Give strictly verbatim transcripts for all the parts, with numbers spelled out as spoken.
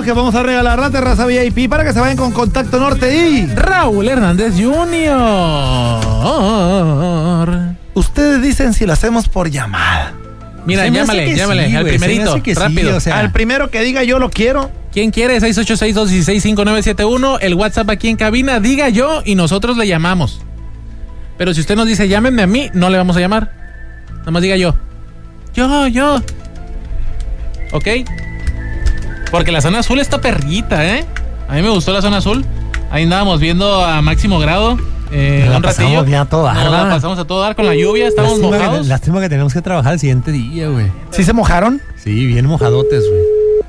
que vamos a regalar la terraza V I P para que se vayan con Contacto Norte y Raúl Hernández junior Ustedes dicen si lo hacemos por llamada. Mira, llámale, llámale, sí, al primerito, rápido. Sí, o sea, al primero que diga yo lo quiero. ¿Quién quiere? seis ocho seis, dos uno seis, cinco nueve siete uno. El WhatsApp aquí en cabina, diga yo y nosotros le llamamos. Pero si usted nos dice llámenme a mí, no le vamos a llamar. Nada más diga yo. Yo, yo. ¿Ok? Porque la zona azul está perrita, ¿eh? A mí me gustó la zona azul. Ahí andábamos viendo a máximo grado. Eh, un ratillo. Bien a todo dar, no, la pasamos a todo dar con la lluvia, estamos lástima mojados. Que, lástima que tenemos que trabajar el siguiente día, güey. ¿Sí se mojaron? Sí, bien mojadotes, güey.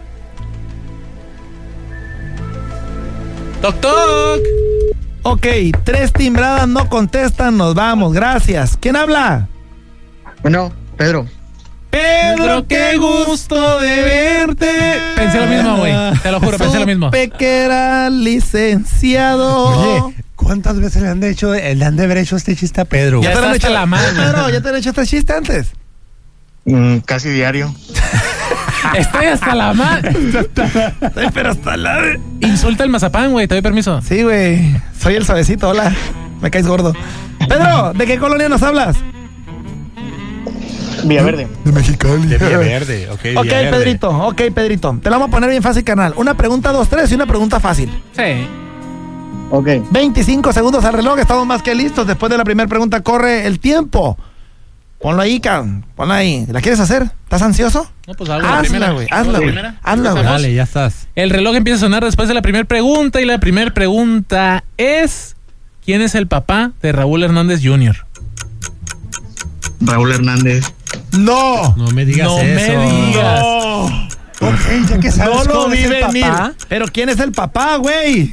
Toc, toc. Ok, tres timbradas no contestan, nos vamos, gracias. ¿Quién habla? Bueno, Pedro. Pedro, qué gusto de verte. Pensé lo mismo, güey. Te lo juro, pensé lo mismo. Supe que era licenciado. Oye, ¿cuántas veces le han de hecho, le han de haber hecho este chiste a Pedro? Ya, ya te lo han hecho la madre. Pedro, ya te han hecho este chiste antes. Mm, casi diario. Estoy hasta la madre. Pero hasta la... Insulta el mazapán, güey. Te doy permiso. Sí, güey. Soy el suavecito, hola. Me caes gordo. Pedro, ¿de qué colonia nos hablas? Villaverde. De Mexicali. De Villaverde, ok. Ok, Villaverde. Pedrito, ok, Pedrito. Te la vamos a poner bien fácil, canal. Una pregunta, dos, tres y una pregunta fácil. Sí. Ok. veinticinco segundos al reloj, estamos más que listos. Después de la primera pregunta corre el tiempo. Ponlo ahí, can. Ponlo ahí. ¿La quieres hacer? ¿Estás ansioso? No, pues algo la Hazla, primera. güey. Hazla, ¿La güey. primera? Hazla, güey. Dale, ya estás. El reloj empieza a sonar después de la primera pregunta y la primera pregunta es ¿quién es el papá de Raúl Hernández junior? Raúl Hernández. No. No me digas No eso. me digas. No. Ok, ya que sabes No lo cómo vi es el venir. papá. Pero ¿quién es el papá, güey?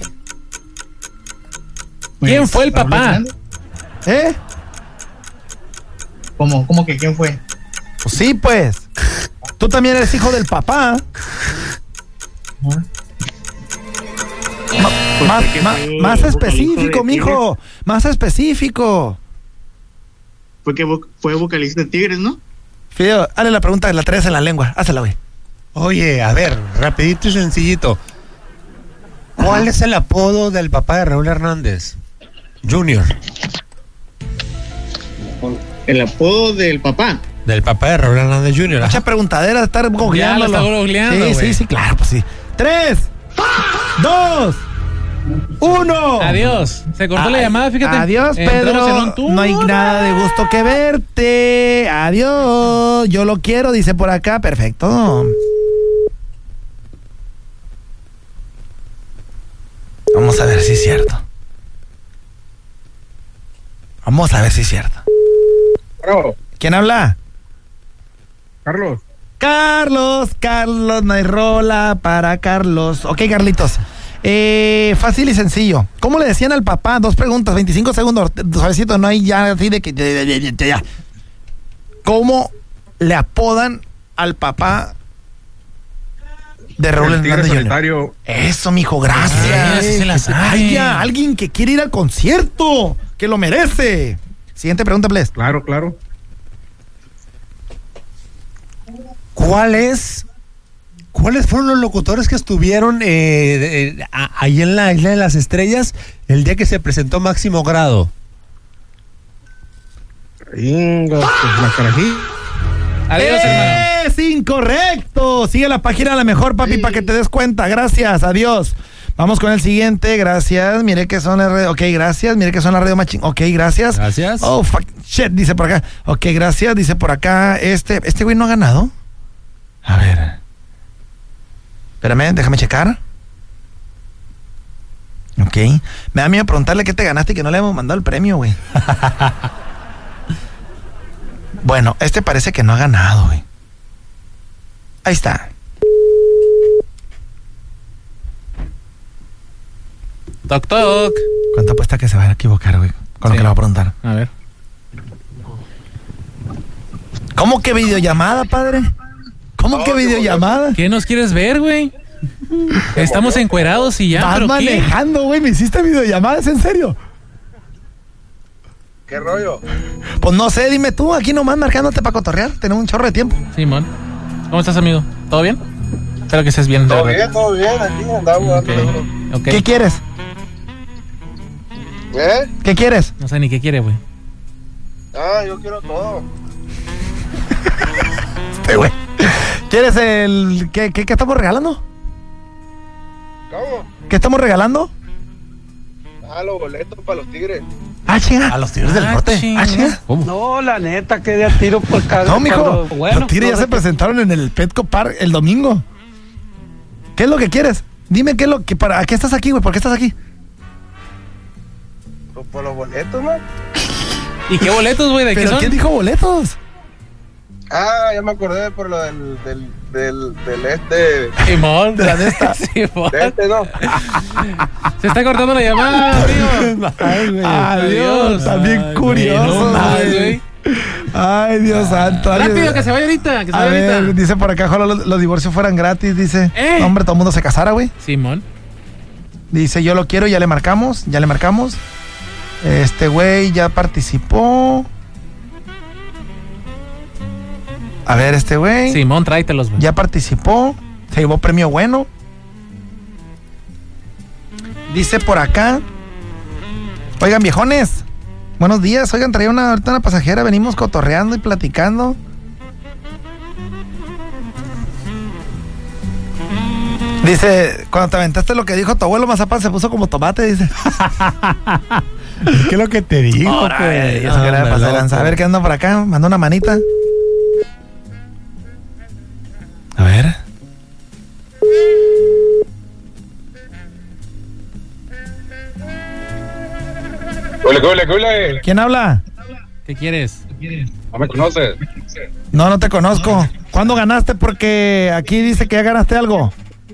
¿Quién Pues, fue el Raúl papá? Hernández. ¿Eh? ¿Cómo? ¿Cómo que quién fue? Pues sí, pues. Tú también eres hijo del papá. Pues Más, porque más, fue- más fue específico, hijo de mijo. Más específico. Fue que vo- fue vocalista de Tigres, ¿no? Fideo, hazle la pregunta que la traes en la lengua. Hazla, güey. Oye, a ver, rapidito y sencillito. ¿Cuál es el apodo del papá de Raúl Hernández junior? El apodo del papá. Del papá de Raúl Hernández junior Mucha preguntadera de estar googleándolo. Ya lo está googleando, Sí, güey. sí, sí, claro, pues sí. Tres, dos, uno. Adiós. Se cortó la Ay, llamada, fíjate. Adiós, Entramos en Pedro. un túnel. No hay nada de gusto que verte. Adiós. Yo lo quiero, dice por acá. Perfecto. Vamos a ver si es cierto. Vamos a ver si es cierto. Bravo. ¿Quién habla? Carlos. Carlos, Carlos, no hay rola para Carlos. Ok, Carlitos. Eh, fácil y sencillo. ¿Cómo le decían al papá? Dos preguntas, veinticinco segundos. Suavecito, no hay ya así de que. Ya, ya, ya, ya. ¿Cómo le apodan al papá de Raúl Hernández junior? Eso, mijo, gracias. Ah, sí se la sabe. Ay, ya, alguien que quiere ir al concierto, que lo merece. Siguiente pregunta, please. Claro, claro. ¿Cuál es? ¿Cuáles fueron los locutores que estuvieron eh, eh, a- ahí en la Isla de las Estrellas el día que se presentó Máximo Grado? Venga, pues la carají. Adiós, hermano. Es incorrecto. Sigue la página a la mejor, papi, Sí. para que te des cuenta. Gracias, adiós. Vamos con el siguiente, gracias. Mire que son las redes. Ok, gracias. Mire que son las redes más ching. Ok, gracias. Gracias. Oh, fuck, shit, dice por acá. Ok, gracias, dice por acá. Este, este güey no ha ganado. A ver. Espérame, déjame checar. Ok. Me da miedo preguntarle qué te ganaste y que no le hemos mandado el premio, güey. Bueno, este parece que no ha ganado, güey. Ahí está. Toc, toc. ¿Cuánto apuesta que se va a equivocar, güey? Con lo Sí. que le va a preguntar. A ver. ¿Cómo que videollamada, padre? ¿Cómo que videollamada? ¿Qué nos quieres ver, güey? Estamos encuerados y ya, Vas pero ¿qué? manejando, güey. ¿Me hiciste videollamadas? ¿En serio? ¿Qué rollo? Pues no sé, dime tú. Aquí nomás marcándote para cotorrear. Tenemos un chorro de tiempo. Simón. ¿Cómo estás, amigo? ¿Todo bien? Espero que estés bien. Todo de verdad. bien, todo bien, aquí andamos. Ok, ok. ¿Qué quieres? ¿Eh? ¿Qué quieres? No sé ni qué quiere, güey. Ah, yo quiero todo. Este güey. ¿Quieres el... ¿Qué, qué, qué estamos regalando? ¿Cómo? ¿Qué estamos regalando? Ah, los boletos para los Tigres. Ah, chinga. A los Tigres del Ah, Norte. chinga. Ah, chinga. ¿Cómo? No, la neta, que de a tiro por cada. No, mijo. Bueno, los Tigres ya no, se de que- presentaron en el Petco Park el domingo. ¿Qué es lo que quieres? Dime qué es lo que... Para, ¿a qué estás aquí, güey? ¿Por qué estás aquí? Pues por los boletos, ¿no? ¿Y qué boletos, güey? ¿De qué ¿Pero son? quién dijo boletos? Ah, ya me acordé por lo del, del, del, del este, Simón. De la de esta. Simón. de este, ¿no? Se está cortando la llamada, amigo. Ay, güey. Adiós. También Ay, curioso, güey, no mames, güey. güey. Ay, Dios santo. Ay, Rápido, que se vaya ahorita, que se A vaya ver, ahorita. dice por acá, ojalá los, los divorcios fueran gratis, dice. ¡Eh! No, hombre, todo el mundo se casara, güey. Simón. Dice, yo lo quiero, ya le marcamos, ya le marcamos. Este güey ya participó. A ver, este güey Simón, tráetelos, güey. ya participó. Se llevó premio bueno. Dice por acá. Oigan, viejones. Buenos días. Oigan, traía una, ahorita una pasajera. Venimos cotorreando y platicando. Dice, cuando te aventaste lo que dijo tu abuelo Mazapán, se puso como tomate, dice. ¿Qué es lo que te digo, Ahora, pues? ya se quiere Hombre, pasar de loco. lanza. A ver qué anda por acá. Mandó una manita. A ver. Cule, cule, cule. ¿Quién habla? ¿Qué quieres? ¿No me conoces? No, no te conozco. ¿Cuándo ganaste? Porque aquí dice que ya ganaste algo.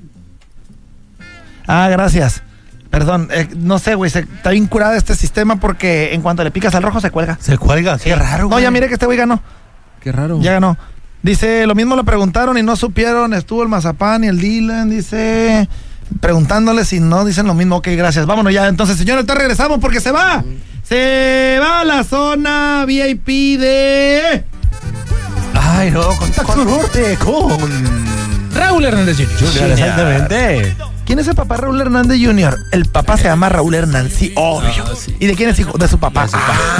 Ah, gracias. Perdón, eh, no sé, güey, se- está bien curada este sistema porque en cuanto le picas al rojo se cuelga. Se cuelga, qué raro, No, güey. ya mire que este güey ganó. Qué raro. Ya ganó. Dice, lo mismo le preguntaron y no supieron. Estuvo el Mazapán y el Dylan, dice, preguntándole si no dicen lo mismo. Ok, gracias. Vámonos ya. Entonces, señores, te regresamos porque se va. Se va a la zona V I P de... Ay, no, contacto norte con... Raúl Hernández junior Exactamente. ¿Quién es el papá Raúl Hernández junior? El papá se llama Raúl Hernández. Sí, obvio. ¿Y de quién es hijo? De su papá. Ah,